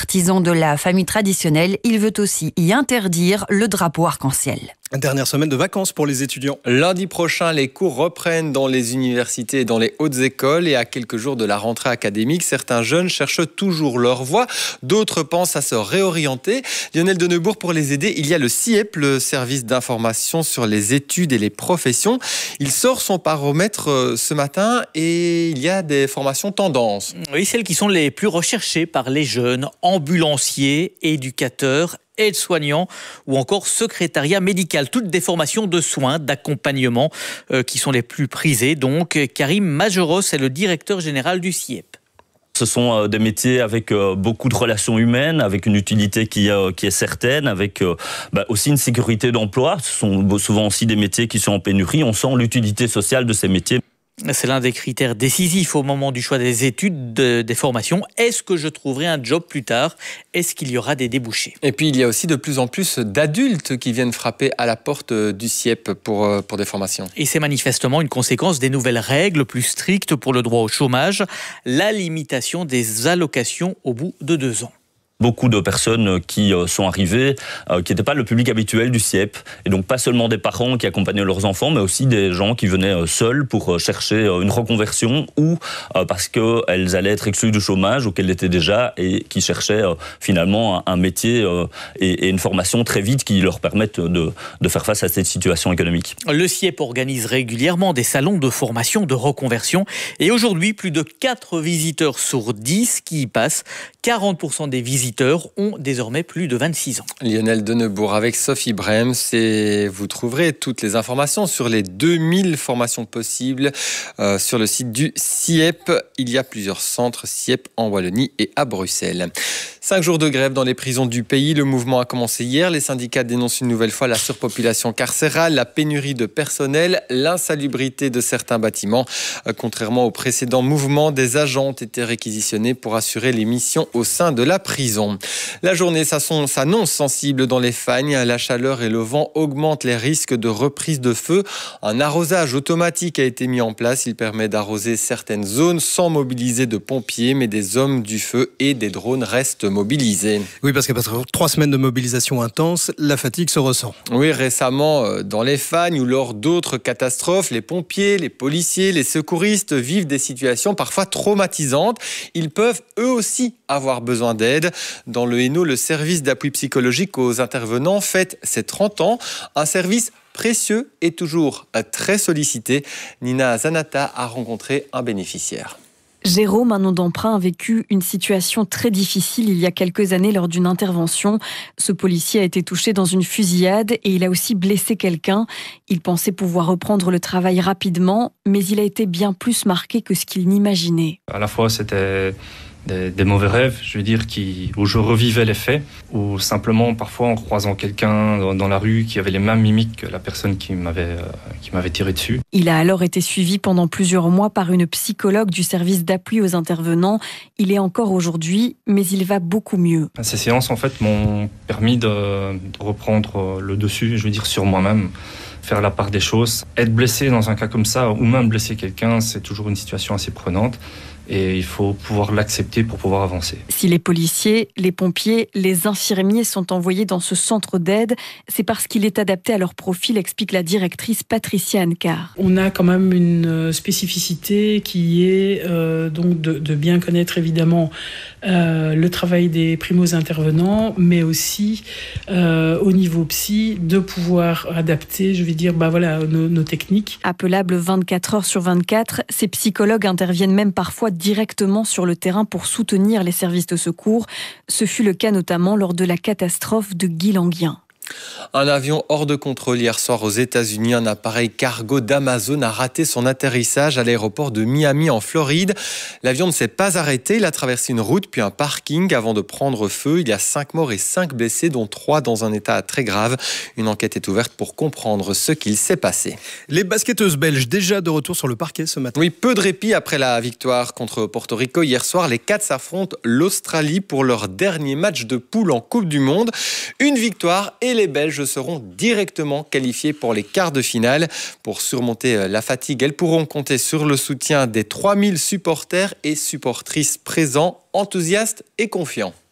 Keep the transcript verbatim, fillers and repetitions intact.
partisan de la famille traditionnelle. Il veut aussi y interdire le drapeau arc-en-ciel. Dernière semaine de vacances pour les étudiants. Lundi prochain, les cours reprennent dans les universités et dans les hautes écoles. Et à quelques jours de la rentrée académique, certains jeunes cherchent toujours leur voie. D'autres pensent à se réorienter. Lionel Denebourg, pour les aider, il y a le C I E P, le service d'information sur les études et les professions. Il sort son baromètre ce matin et il y a des formations tendances. Oui, celles qui sont les plus recherchées par les jeunes, ambulanciers, éducateurs, aides-soignants ou encore secrétariat médical. Toutes des formations de soins, d'accompagnement euh, qui sont les plus prisées. Donc, Karim Majoros est le directeur général du C I E P. Ce sont euh, des métiers avec euh, beaucoup de relations humaines, avec une utilité qui, euh, qui est certaine, avec euh, bah, aussi une sécurité d'emploi. Ce sont souvent aussi des métiers qui sont en pénurie. On sent l'utilité sociale de ces métiers. C'est l'un des critères décisifs au moment du choix des études, de, des formations. Est-ce que je trouverai un job plus tard ? Est-ce qu'il y aura des débouchés ? Et puis, il y a aussi de plus en plus d'adultes qui viennent frapper à la porte du C I E P pour, pour des formations. Et c'est manifestement une conséquence des nouvelles règles plus strictes pour le droit au chômage, la limitation des allocations au bout de deux ans. Beaucoup de personnes qui sont arrivées, euh, qui n'étaient pas le public habituel du C I E P. Et donc pas seulement des parents qui accompagnaient leurs enfants, mais aussi des gens qui venaient seuls pour chercher une reconversion ou euh, parce qu'elles allaient être exclues du chômage ou qu'elles l'étaient déjà et qui cherchaient euh, finalement un, un métier euh, et, et une formation très vite qui leur permettent de, de faire face à cette situation économique. Le C I E P organise régulièrement des salons de formation, de reconversion. Et aujourd'hui, plus de quatre visiteurs sur dix qui y passent. quarante pour cent des visiteurs ont désormais plus de vingt-six ans. Lionel Denebourg avec Sophie Brems, et vous trouverez toutes les informations sur les deux mille formations possibles euh, sur le site du C I E P. Il y a plusieurs centres C I E P en Wallonie et à Bruxelles. Cinq jours de grève dans les prisons du pays. Le mouvement a commencé hier. Les syndicats dénoncent une nouvelle fois la surpopulation carcérale, la pénurie de personnel, l'insalubrité de certains bâtiments. Euh, contrairement au précédent mouvement, des agents ont été réquisitionnés pour assurer les missions au sein de la prison. La journée s'annonce sensible dans les Fagnes. La chaleur et le vent augmentent les risques de reprise de feu. Un arrosage automatique a été mis en place. Il permet d'arroser certaines zones sans mobiliser de pompiers, mais des hommes du feu et des drones restent mobilisés. Oui, parce qu'après trois semaines de mobilisation intense, la fatigue se ressent. Oui, récemment, dans les Fagnes ou lors d'autres catastrophes, les pompiers, les policiers, les secouristes vivent des situations parfois traumatisantes. Ils peuvent eux aussi avoir besoin d'aide. Dans le Hainaut, le service d'appui psychologique aux intervenants fête ses trente ans. Un service précieux et toujours très sollicité. Nina Zanata a rencontré un bénéficiaire. Jérôme, un nom d'emprunt, a vécu une situation très difficile il y a quelques années lors d'une intervention. Ce policier a été touché dans une fusillade et il a aussi blessé quelqu'un. Il pensait pouvoir reprendre le travail rapidement, mais il a été bien plus marqué que ce qu'il n'imaginait. À la fois, c'était Des, des mauvais rêves, je veux dire, qui, où je revivais les faits, ou simplement parfois en croisant quelqu'un dans, dans la rue qui avait les mêmes mimiques que la personne qui m'avait, euh, qui m'avait tiré dessus. Il a alors été suivi pendant plusieurs mois par une psychologue du service d'appui aux intervenants. Il est encore aujourd'hui, mais il va beaucoup mieux. Ces séances, en fait, m'ont permis de, de reprendre le dessus, je veux dire, sur moi-même, faire la part des choses. Être blessé dans un cas comme ça, ou même blesser quelqu'un, c'est toujours une situation assez prenante. Et il faut pouvoir l'accepter pour pouvoir avancer. Si les policiers, les pompiers, les infirmiers sont envoyés dans ce centre d'aide, c'est parce qu'il est adapté à leur profil, explique la directrice Patricia Ancar. On a quand même une spécificité qui est euh, donc de, de bien connaître évidemment euh, le travail des primo-intervenants, mais aussi euh, au niveau psy, de pouvoir adapter, je vais dire, bah voilà, nos, nos techniques. Appelables vingt-quatre heures sur vingt-quatre, ces psychologues interviennent même parfois directement sur le terrain pour soutenir les services de secours. Ce fut le cas notamment lors de la catastrophe de Guy Languien. Un avion hors de contrôle hier soir aux États-Unis. Un appareil cargo d'Amazon a raté son atterrissage à l'aéroport de Miami en Floride. L'avion ne s'est pas arrêté. Il a traversé une route puis un parking avant de prendre feu. Il y a cinq morts et cinq blessés, dont trois dans un état très grave. Une enquête est ouverte pour comprendre ce qu'il s'est passé. Les basketteuses belges déjà de retour sur le parquet ce matin. Oui, peu de répit après la victoire contre Porto Rico hier soir. Les Cats affrontent l'Australie pour leur dernier match de poule en Coupe du Monde. Une victoire et les Belges seront directement qualifiés pour les quarts de finale. Pour surmonter la fatigue, elles pourront compter sur le soutien des trois mille supporters et supportrices présents, enthousiastes et confiants.